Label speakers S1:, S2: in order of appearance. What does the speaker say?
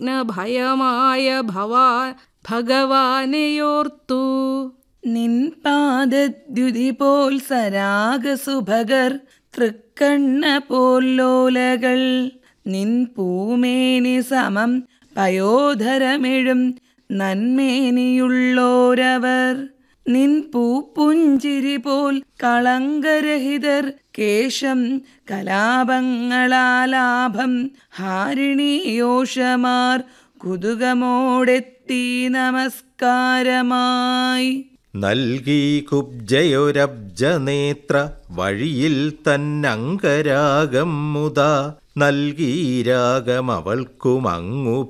S1: വിഘ്നഭയമായ ഭഗവാനെയോർത്തു.
S2: നിൻ പാദദ്യുതി പോൽ സരാഗസുഭഗർ തൃക്കണ്ണ പോല്ലോലകൾ നിൻ പൂമേനി സമം പയോധരമെഴും നന്മേനിയുള്ളോരവർ നിൻ പൂപ്പുഞ്ചിരി പോൽ കളങ്കരഹിതർ കേശം കലാപങ്ങളാലാഭം ഹാരിണിയോഷമാർ കുതുകമോടെത്തി നമസ്കാരമായി.
S3: നൽകി കുബ്ജയൊരബ്ജനേത്ര വഴിയിൽ തന്നങ്കരാഗം മുതാ നൽകി രാഗമവൾക്കുമങ്ങു